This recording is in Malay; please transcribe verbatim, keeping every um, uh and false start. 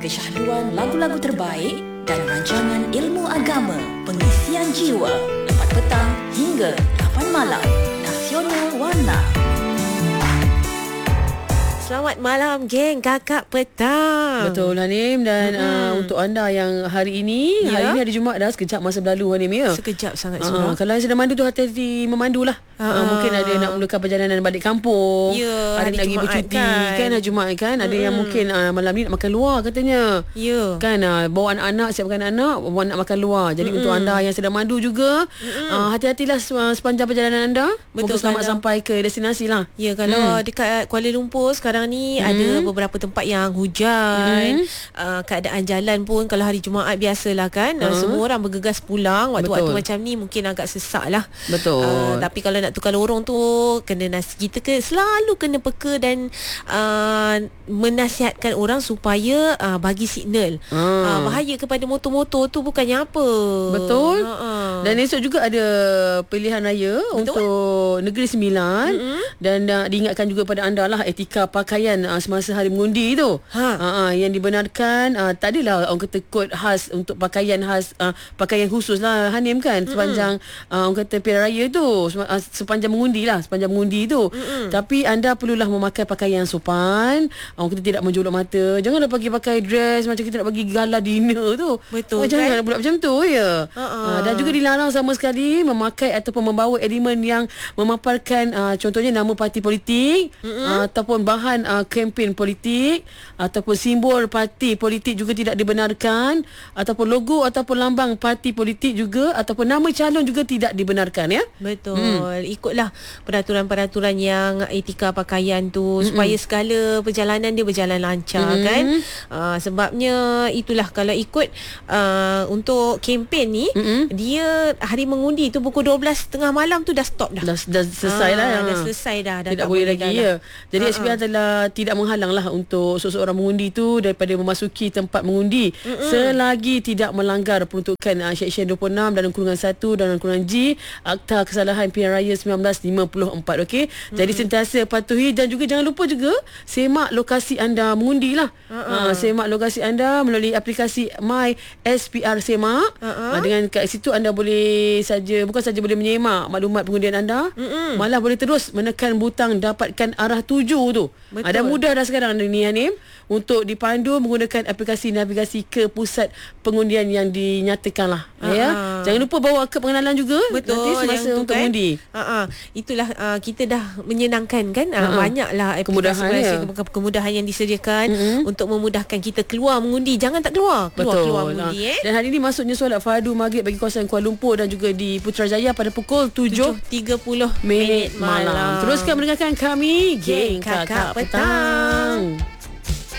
kesyahduan lagu-lagu terbaik dan rancangan ilmu agama, pengisian jiwa, empat petang hingga lapan malam. Nasional Warna. Selamat malam geng Kakak Petang. Betul Hanim. Dan hmm. uh, untuk anda yang hari ini ya? Hari ini hari Jumaat dah. Sekejap masa berlalu Hanim ya. Sekejap sangat uh, sudah. Kalau yang sedang mandu tu hati-hati memandulah. uh, uh, Mungkin ada yang nak mulakan perjalanan balik kampung ya, ada nak pergi bercuti kan, kan hari Jumaat kan. Ada hmm. yang mungkin uh, malam ni nak makan luar katanya ya. Kan uh, bawa anak-anak, siapkan anak-anak, bawa nak makan luar. Jadi hmm. untuk anda yang sedang mandu juga, hmm. uh, hati-hatilah sepanjang perjalanan anda. Betul. Selamat kalau, sampai ke destinasi lah. Ya, kalau hmm. dekat Kuala Lumpur sekarang ni hmm. ada beberapa tempat yang hujan. hmm. uh, Keadaan jalan pun kalau hari Jumaat biasalah kan, uh. semua orang bergegas pulang. Waktu-waktu Betul. macam ni mungkin agak sesak lah. Betul. uh, Tapi kalau nak tukar lorong tu, kena nasi kita ke selalu kena peka dan uh, menasihatkan orang supaya uh, bagi signal. uh. Uh, Bahaya kepada motor-motor tu bukannya apa. Betul. uh-uh. Dan esok juga ada pilihan raya Betul? untuk Negeri Sembilan. mm-hmm. Dan uh, diingatkan juga pada anda lah etika pakaian uh, semasa hari mengundi tu. ha. uh, Yang dibenarkan uh, tak adalah orang kata kod khas untuk pakaian khas, uh, pakaian khusus lah Hanim kan, sepanjang mm-hmm. uh, orang kata pilihan raya tu, uh, sepanjang mengundi lah, sepanjang mengundi tu. mm-hmm. Tapi anda perlulah memakai pakaian yang sopan. uh, Orang kata tidak menjolok mata. Janganlah pergi pakai dress macam kita nak pergi gala dinner tu. Betul. oh, Jangan kan? pula macam tu ya. uh-uh. uh, Dan juga dilarang sama sekali memakai ataupun membawa elemen yang memaparkan uh, contohnya nama parti politik, mm-hmm. uh, ataupun bahan uh, kempen politik, ataupun simbol parti politik juga tidak dibenarkan, ataupun logo ataupun lambang parti politik juga, ataupun nama calon juga tidak dibenarkan ya. Betul. hmm. Ikutlah peraturan-peraturan yang etika pakaian tu, mm-hmm. supaya segala perjalanan dia berjalan lancar. mm-hmm. kan. Uh, sebabnya itulah kalau ikut uh, untuk kempen ni, mm-hmm. dia hari mengundi tu pukul dua belas tiga puluh malam tu dah stop dah. Dah, dah selesai uh, lah. Dah selesai dah. dah tidak boleh lagi dah, ya. Jadi uh-uh. S P R telah tidak menghalang lah untuk seseorang mengundi tu daripada memasuki tempat mengundi, mm-mm. selagi tidak melanggar peruntukan uh, Seksyen dua puluh enam dalam kurungan satu dalam kurungan G Akta Kesalahan Pilihan Raya sembilan belas lima puluh empat. Okey. Mm-hmm. Jadi sentiasa patuhi dan juga jangan lupa juga semak lokasi anda mengundi lah. Uh-uh. Uh, semak lokasi anda melalui aplikasi My S P R Semak. Uh-uh. Uh, dengan kat situ anda boleh saja, bukan saja boleh menyemak maklumat pengundian anda, mm-mm. malah boleh terus menekan butang dapatkan arah tuju tu. Betul. Ada mudah dah sekarang ni Hanim untuk dipandu menggunakan aplikasi navigasi ke pusat pengundian yang dinyatakan lah. uh-huh. ya. Jangan lupa bawa kad pengenalan juga. Betul, nanti semasa untuk kan? mengundi. uh-huh. Itulah uh, kita dah menyenangkan kan. uh, uh-huh. Banyaklah kemudahan, ya. kemudahan yang disediakan, uh-huh. untuk memudahkan kita keluar mengundi. Jangan tak keluar Keluar, Betul. keluar mengundi. eh. Dan hari ini masuknya solat fardu maghrib bagi kawasan Kuala Lumpur dan juga di Putrajaya pada pukul tujuh tiga puluh minit malam. malam. Teruskan mendengarkan kami Geng Kakak, Kakak Petang, Petang.